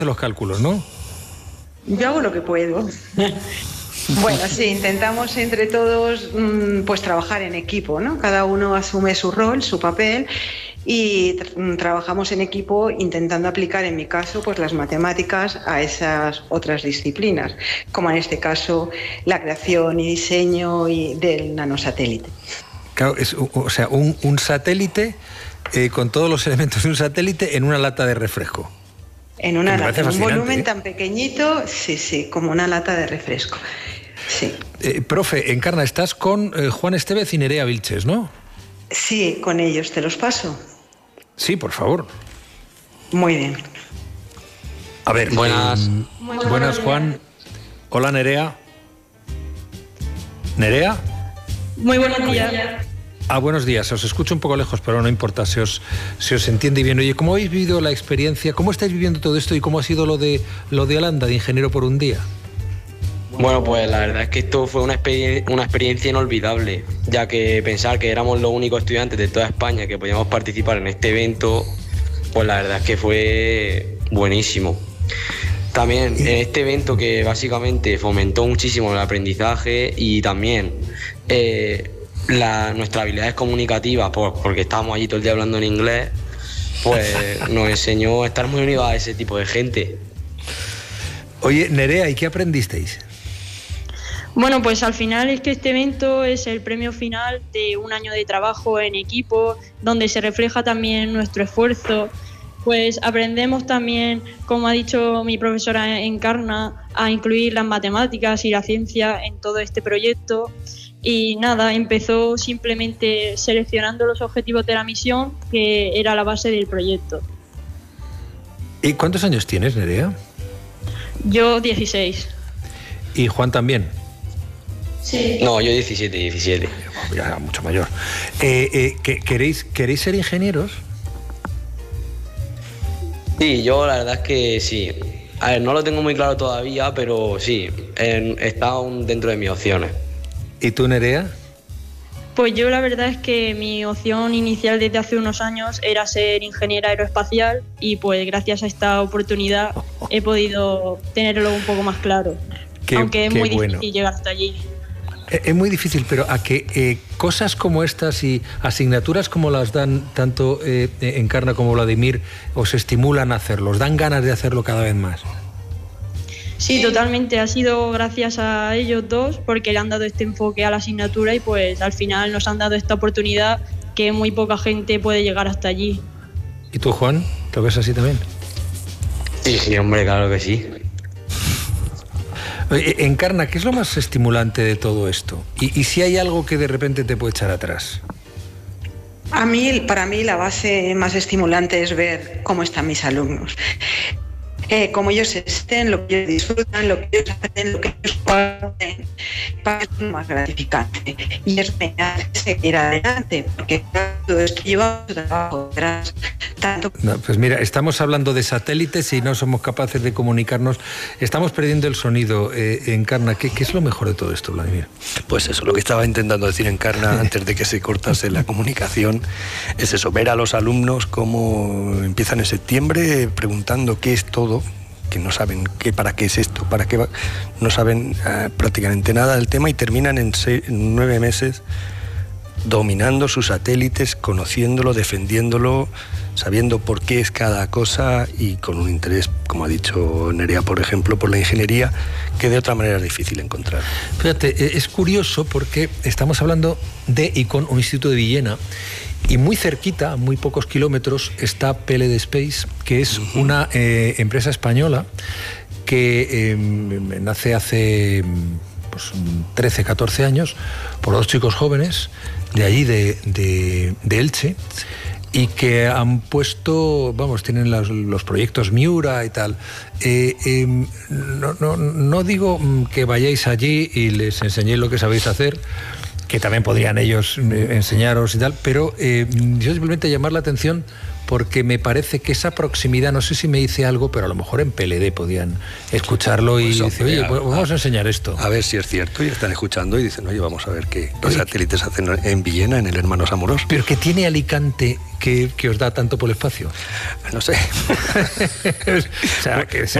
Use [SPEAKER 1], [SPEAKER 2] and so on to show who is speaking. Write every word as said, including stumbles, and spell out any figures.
[SPEAKER 1] los cálculos, ¿no?
[SPEAKER 2] Yo hago lo que puedo. Bueno, sí, intentamos entre todos pues trabajar en equipo, ¿no? Cada uno asume su rol, su papel y tra- trabajamos en equipo intentando aplicar, en mi caso, pues las matemáticas a esas otras disciplinas, como en este caso la creación y diseño y del nanosatélite.
[SPEAKER 1] Claro, es, o sea, un, un satélite eh, con todos los elementos de un satélite en una lata de refresco.
[SPEAKER 2] En una lata, en un volumen
[SPEAKER 1] ¿eh?
[SPEAKER 2] tan pequeñito, sí, sí, como una lata de refresco. Sí.
[SPEAKER 1] Eh, profe, Encarna, estás con eh, Juan Estevez y Nerea Vilches, ¿no?
[SPEAKER 2] Sí, con ellos. ¿Te los paso?
[SPEAKER 1] Sí, por favor.
[SPEAKER 2] Muy bien.
[SPEAKER 1] A ver,
[SPEAKER 3] buenas.
[SPEAKER 1] Eh, buenas, buenas, Juan. Hola, Nerea. ¿Nerea?
[SPEAKER 4] Muy buenos días.
[SPEAKER 1] Ah, buenos días. Os escucho un poco lejos, pero no importa, se os, se os entiende bien. Oye, ¿cómo habéis vivido la experiencia? ¿Cómo estáis viviendo todo esto y cómo ha sido lo de, lo de Alanda, de Ingeniero por un Día?
[SPEAKER 3] Bueno, pues la verdad es que esto fue una, experien- una experiencia inolvidable, ya que pensar que éramos los únicos estudiantes de toda España que podíamos participar en este evento, pues la verdad es que fue buenísimo. También en este evento que básicamente fomentó muchísimo el aprendizaje y también eh, la, nuestras habilidades comunicativas, pues, porque estábamos allí todo el día hablando en inglés, pues nos enseñó a estar muy unidos a ese tipo de gente.
[SPEAKER 1] Oye, Nerea, ¿y qué aprendisteis?
[SPEAKER 4] Bueno, pues al final es que este evento es el premio final de un año de trabajo en equipo, donde se refleja también nuestro esfuerzo. Pues aprendemos también, como ha dicho mi profesora Encarna, a incluir las matemáticas y la ciencia en todo este proyecto. Y nada, empezó simplemente seleccionando los objetivos de la misión, que era la base del proyecto.
[SPEAKER 1] ¿Y cuántos años tienes, Nerea?
[SPEAKER 4] Yo dieciséis.
[SPEAKER 1] ¿Y Juan también?
[SPEAKER 4] Sí.
[SPEAKER 3] No, yo diecisiete, diecisiete.
[SPEAKER 1] Ya, mucho mayor. Eh, eh, ¿que, queréis, ¿Queréis ser ingenieros?
[SPEAKER 3] Sí, yo la verdad es que sí. A ver, no lo tengo muy claro todavía, pero sí, eh, está aún dentro de mis opciones.
[SPEAKER 1] ¿Y tú, Nerea?
[SPEAKER 4] Pues yo la verdad es que mi opción inicial desde hace unos años era ser ingeniera aeroespacial y pues gracias a esta oportunidad he podido tenerlo un poco más claro.
[SPEAKER 1] Qué,
[SPEAKER 4] aunque es
[SPEAKER 1] qué
[SPEAKER 4] muy
[SPEAKER 1] bueno.
[SPEAKER 4] difícil llegar hasta allí.
[SPEAKER 1] Es muy difícil, pero a que eh, cosas como estas y asignaturas como las dan tanto eh, Encarna como Vladimir os estimulan a hacerlo, os dan ganas de hacerlo cada vez más.
[SPEAKER 4] Sí, totalmente. Ha sido gracias a ellos dos porque le han dado este enfoque a la asignatura y pues al final nos han dado esta oportunidad que muy poca gente puede llegar hasta allí.
[SPEAKER 1] ¿Y tú, Juan? ¿Lo ves así también?
[SPEAKER 3] Sí, sí, hombre, claro que sí.
[SPEAKER 1] Oye, Encarna, ¿qué es lo más estimulante de todo esto? ¿Y, y si hay algo que de repente te puede echar atrás?
[SPEAKER 2] A mí, para mí, la base más estimulante es ver cómo están mis alumnos. Eh, cómo ellos estén, lo que ellos disfrutan, lo que ellos hacen, lo que ellos pueden, para es lo más gratificante. Y eso me hace seguir adelante, porque todo esto lleva su trabajo detrás. Tanto...
[SPEAKER 1] No, pues mira, estamos hablando de satélites y no somos capaces de comunicarnos. Estamos perdiendo el sonido. Eh, Encarna, ¿qué, ¿qué es lo mejor de todo esto, Vladimir?
[SPEAKER 5] Pues eso, lo que estaba intentando decir Encarna antes de que se cortase la comunicación es eso, ver a los alumnos cómo empiezan en septiembre preguntando qué es todo, que no saben qué, para qué es esto, para qué va, no saben uh, prácticamente nada del tema y terminan en, seis, en nueve meses dominando sus satélites, conociéndolo, defendiéndolo, sabiendo por qué es cada cosa y con un interés, como ha dicho Nerea, por ejemplo, por la ingeniería, que de otra manera es difícil encontrar.
[SPEAKER 1] Fíjate, es curioso porque estamos hablando de y con un instituto de Villena y muy cerquita, a muy pocos kilómetros, está P L D Space, que es uh-huh. una eh, empresa española que eh, nace hace pues, trece, catorce años por dos chicos jóvenes de allí, de, de, de Elche, y que han puesto, vamos, tienen los, los proyectos Miura y tal. Eh, eh, no, no, no digo que vayáis allí y les enseñéis lo que sabéis hacer, que también podrían ellos enseñaros y tal, pero eh, yo simplemente llamar la atención porque me parece que esa proximidad, no sé si me dice algo, pero a lo mejor en P L D podían escucharlo y
[SPEAKER 5] pues,
[SPEAKER 1] decir, oye, pues vamos a, a enseñar esto.
[SPEAKER 5] A ver si es cierto, y están escuchando y dicen, oye, vamos a ver qué los satélites hacen en Villena, en el Hermanos Amorós.
[SPEAKER 1] Pero ¿qué tiene Alicante que, que os da tanto por el espacio?
[SPEAKER 5] No sé.
[SPEAKER 1] O sea, que